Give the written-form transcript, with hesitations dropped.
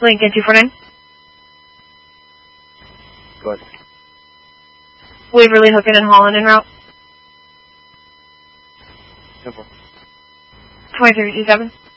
Lincoln 249. Go ahead. Waverly, Hooken, and Holland en route. 10-4. 2327.